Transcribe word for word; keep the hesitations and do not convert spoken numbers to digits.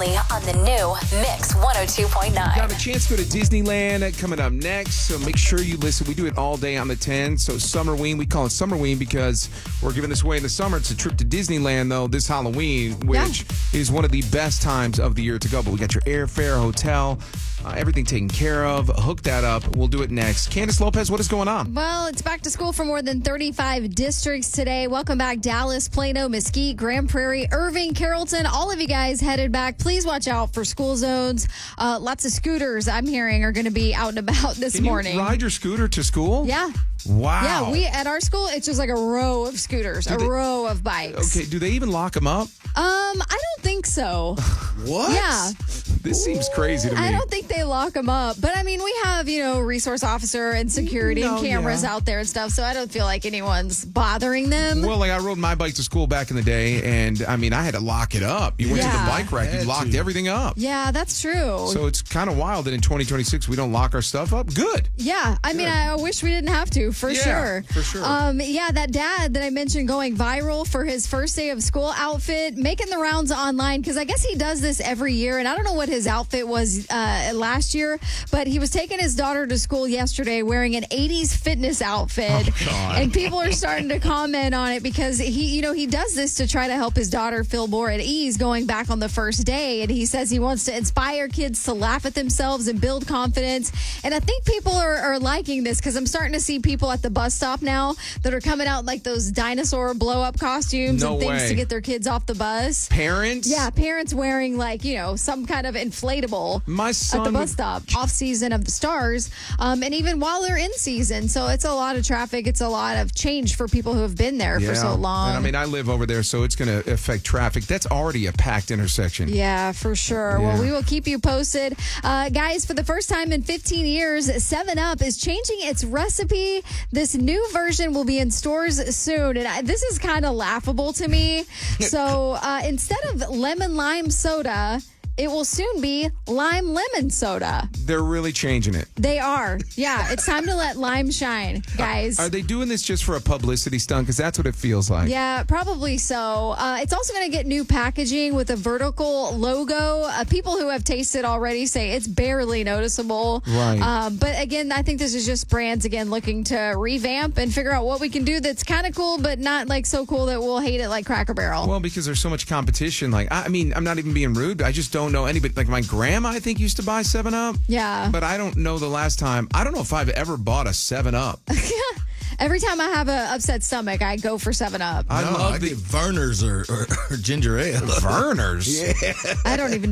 only on the new Mix one oh two point nine. Got a chance to go to Disneyland coming up next, so make sure you listen. We do it all day on the ten. So Summerween, we call it Summerween because we're giving this away in the summer. It's a trip to Disneyland, though, this Halloween, which yeah. is one of the best times of the year to go. But we got your airfare, hotel, uh, everything taken care of. Hook that up. We'll do it next. Candace Lopez, what is going on? Well, it's back to school for more than thirty-five districts today. Welcome back, Dallas, Plano, Mesquite, Grand Prairie, Irving, Carrollton. All of you guys headed back. Please watch out for school zones. Uh, lots of scooters, I'm hearing, are going to be out and about this Can morning. You ride your scooter to school? Yeah. Wow. Yeah, we at our school, it's just like a row of scooters, do a they, row of bikes. Okay, do they even lock them up? Um, I don't think so. What? Yeah. This seems crazy to me. I don't think they lock them up. But, I mean, we have, you know, resource officer and security no, and cameras yeah. out there and stuff, so I don't feel like anyone's bothering them. Well, like I rode my bike to school back in the day, and, I mean, I had to lock it up. You went yeah. to the bike rack, you locked to. everything up. Yeah, that's true. So it's kind of wild that in twenty twenty-six we don't lock our stuff up. Good. Yeah, I Good. mean, I wish we didn't have to, for yeah, sure. For sure. Um, yeah, that dad that I mentioned going viral for his first day of school outfit, making the rounds online, because I guess he does this every year, and I don't know what his outfit was uh, last year, but he was taking his daughter to school yesterday wearing an eighties fitness outfit, oh, and people are starting to comment on it because he, you know, he does this to try to help his daughter feel more at ease going back on the first day, and he says he wants to inspire kids to laugh at themselves and build confidence, and I think people are, are liking this because I'm starting to see people at the bus stop now that are coming out like those dinosaur blow-up costumes no and things way. to get their kids off the bus. Parents? Yeah, parents wearing like, you know, some kind of inflatable My son at the bus stop, off season of the stars, um, and even while they're in season. So it's a lot of traffic. It's a lot of change for people who have been there yeah. for so long. And I mean, I live over there, so it's going to affect traffic. That's already a packed intersection. Yeah, for sure. Yeah. Well, we will keep you posted. Uh, guys, for the first time in fifteen years, seven up is changing its recipe. This new version will be in stores soon. And I, this is kind of laughable to me. So uh, instead of lemon lime soda, it will soon be lime lemon soda. They're really changing it. They are. Yeah, it's time to let lime shine, guys. Are they doing this just for a publicity stunt? Because that's what it feels like. Yeah, probably so. Uh, it's also going to get new packaging with a vertical logo. Uh, people who have tasted already say it's barely noticeable. Right. Um, but again, I think this is just brands, again, looking to revamp and figure out what we can do that's kind of cool, but not like so cool that we'll hate it like Cracker Barrel. Well, because there's so much competition. Like, I, I mean, I'm not even being rude. I just don't know anybody. Like, my grandma, I think, used to buy seven up. Yeah. But I don't know the last time. I don't know if I've ever bought a seven up. Every time I have an upset stomach, I go for seven up. I I no, love I the get Verner's or, or, or ginger ale. Verner's. Yeah. I don't even know.